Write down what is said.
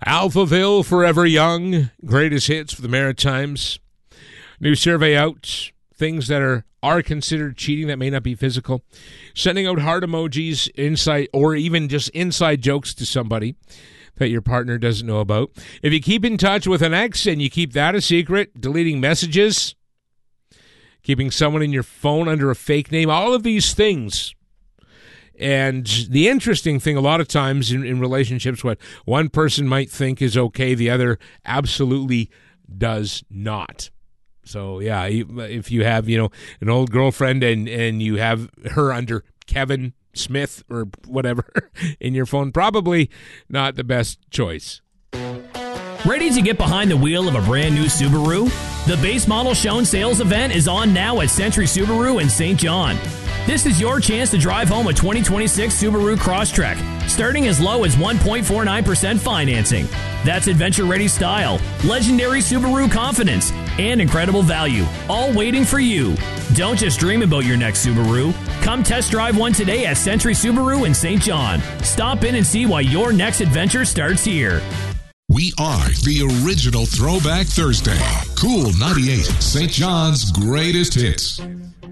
Alphaville, Forever Young, greatest hits for the Maritimes. New survey out, things that are considered cheating that may not be physical. Sending out heart emojis, inside, or even just inside jokes to somebody that your partner doesn't know about. If you keep in touch with an ex and you keep that a secret, deleting messages, keeping someone in your phone under a fake name, all of these things. And the interesting thing, a lot of times in relationships, what one person might think is okay, the other absolutely does not. So, yeah, if you have, an old girlfriend and you have her under Kevin Smith or whatever in your phone, probably not the best choice. Ready to get behind the wheel of a brand new Subaru? The base model shown sales event is on now at Century Subaru in St. John. This is your chance to drive home a 2026 Subaru Crosstrek, starting as low as 1.49% financing. That's adventure-ready style, legendary Subaru confidence, and incredible value, all waiting for you. Don't just dream about your next Subaru. Come test drive one today at Century Subaru in St. John. Stop in and see why your next adventure starts here. We are the original Throwback Thursday. Cool 98, St. John's greatest hits.